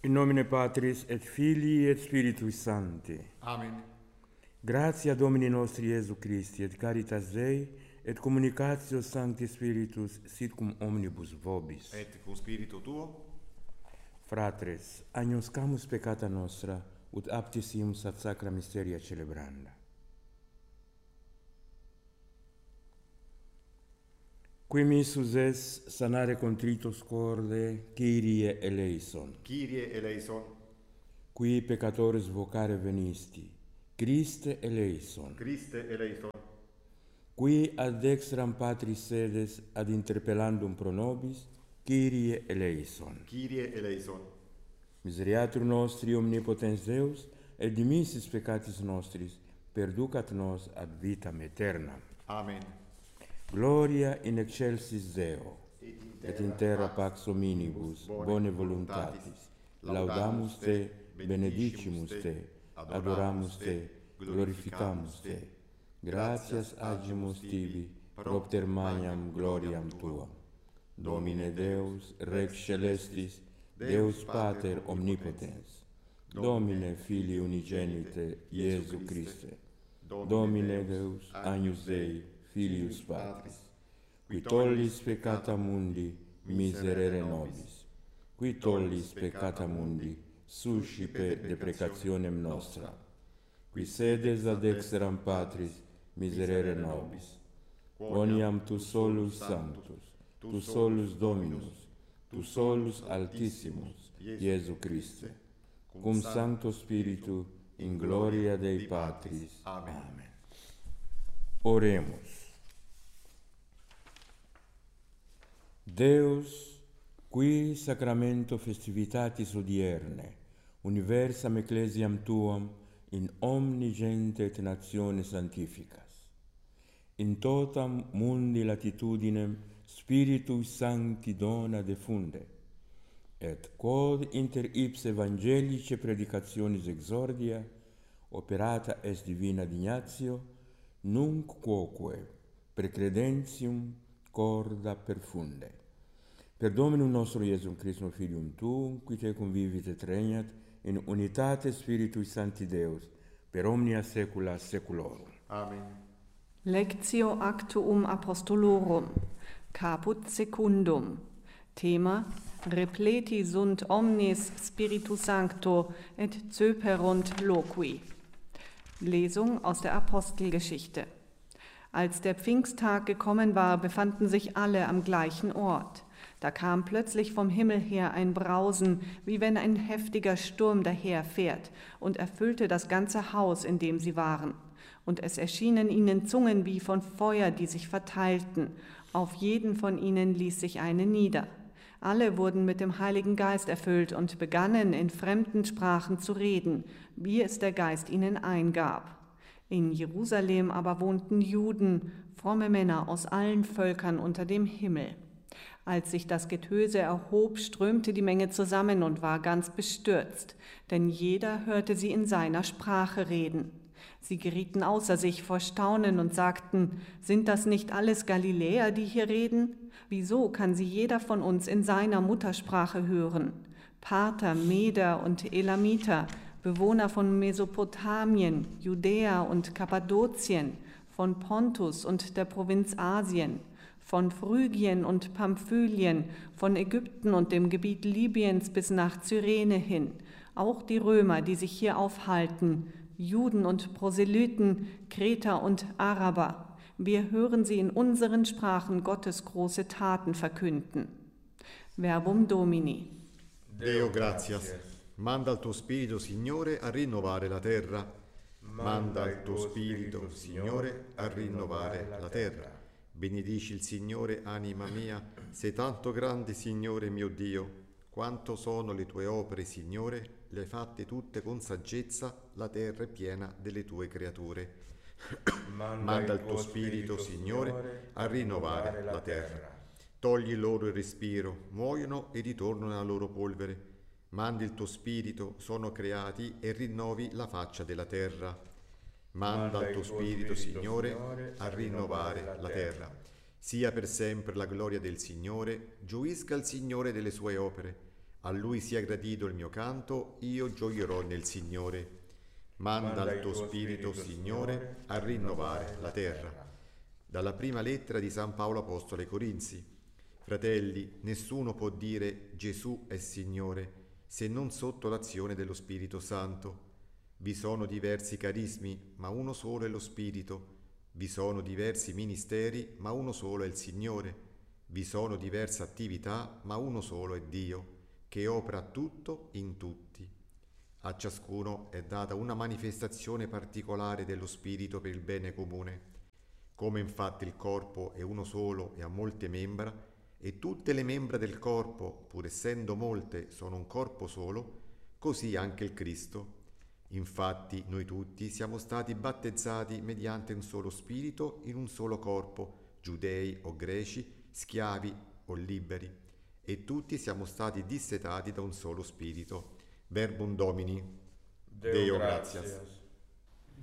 In nomine Patris et Filii et Spiritus Sancti. Amen. Gratia Domini nostri Iesu Christi et caritas Dei et communicatio Sancti Spiritus sit cum omnibus vobis. Et cum spiritu tuo. Fratres, agnoscamus peccata nostra ut aptisimus ad sacra mysteria celebranda. Qui missus es sanare contritos corde, Kyrie eleison. Kyrie eleison. Qui peccatores vocare venisti, Christe eleison. Christe eleison. Qui ad dextram Patris sedes ad interpellandum pro nobis, Kyrie eleison. Kyrie eleison. Miseriatur nostri omnipotens Deus, et dimissis peccatis nostris, perducat nos ad vitam aeternam. Amen. Gloria in excelsis Deo, et in terra pax hominibus, bone voluntatis, laudamus te, benedicimus te, adoramus te, glorificamus te. Gratias agimus tibi, propter magnam gloriam tuam. Domine Deus, Rex celestis, Deus Pater omnipotens, Domine Filii unigenite, Iesu Christe, Domine Deus, Agnus Dei, Filius Patris, qui tollis peccata mundi, miserere nobis, qui tollis peccata mundi, suscipe deprecationem nostra, qui sedes ad dexteram Patris, miserere nobis, quoniam tu solus sanctus, tu solus Dominus, tu solus Altissimus, Iesu Christe, cum Sancto Spiritu, in gloria Dei Patris. Amen. Oremus. Deus, qui sacramento festivitatis odierne, universam ecclesiam tuam in omni gente et natione sanctificas. In totam mundi latitudinem Spiritus Sancti dona defunde, et quod inter ipse evangelice predicationis exordia, operata est divina dignatio, nunc quoque precredentium corda perfunde. Per Dominum nostrum Iesum Christum Filium Tuum, qui te convivit et regnat in unitate Spiritui Sancti Deus, per omnia saecula saeculorum. Amen. Lectio Actuum Apostolorum, caput secundum. Thema: Repleti sunt omnes Spiritu Sancto et coeperunt loqui. Lesung aus der Apostelgeschichte. Als der Pfingsttag gekommen war, befanden sich alle am gleichen Ort. Da kam plötzlich vom Himmel her ein Brausen, wie wenn ein heftiger Sturm daherfährt, und erfüllte das ganze Haus, in dem sie waren. Und es erschienen ihnen Zungen wie von Feuer, die sich verteilten. Auf jeden von ihnen ließ sich eine nieder. Alle wurden mit dem Heiligen Geist erfüllt und begannen in fremden Sprachen zu reden, wie es der Geist ihnen eingab. In Jerusalem aber wohnten Juden, fromme Männer aus allen Völkern unter dem Himmel. Als sich das Getöse erhob, strömte die Menge zusammen und war ganz bestürzt, denn jeder hörte sie in seiner Sprache reden. Sie gerieten außer sich vor Staunen und sagten: Sind das nicht alles Galiläer, die hier reden? Wieso kann sie jeder von uns in seiner Muttersprache hören? Parther, Meder und Elamiter, Bewohner von Mesopotamien, Judäa und Kappadokien, von Pontus und der Provinz Asien, von Phrygien und Pamphylien, von Ägypten und dem Gebiet Libyens bis nach Cyrene hin, auch die Römer, die sich hier aufhalten, Juden und Proselyten, Kreter und Araber. Wir hören sie in unseren Sprachen Gottes große Taten verkünden. Verbum Domini. Deo gratias. Manda il tuo Spirito, Signore, a rinnovare la terra. Manda il tuo Spirito, Signore, a rinnovare la terra. Benedici il Signore, anima mia, sei tanto grande, Signore mio Dio. Quanto sono le tue opere, Signore, le hai fatte tutte con saggezza, la terra è piena delle tue creature. Manda il tuo Spirito, Signore, a rinnovare la terra. Togli loro il respiro, muoiono e ritornano alla loro polvere. Mandi il tuo Spirito, sono creati e rinnovi la faccia della terra. Manda il tuo Spirito, Signore, a rinnovare la terra. Sia per sempre la gloria del Signore, gioisca il Signore delle sue opere. A Lui sia gradito il mio canto, io gioierò nel Signore. Manda il tuo Spirito, Signore, a rinnovare la terra. Dalla prima lettera di San Paolo Apostolo ai Corinzi. Fratelli, nessuno può dire Gesù è Signore se non sotto l'azione dello Spirito Santo. Vi sono diversi carismi, ma uno solo è lo Spirito. Vi sono diversi ministeri, ma uno solo è il Signore. Vi sono diverse attività, ma uno solo è Dio, che opera tutto in tutti. A ciascuno è data una manifestazione particolare dello Spirito per il bene comune. Come infatti il corpo è uno solo e ha molte membra, e tutte le membra del corpo, pur essendo molte, sono un corpo solo, così anche il Cristo. Infatti noi tutti siamo stati battezzati mediante un solo Spirito in un solo corpo, giudei o greci, schiavi o liberi, e tutti siamo stati dissetati da un solo Spirito. Verbum Domini. Deo gratias.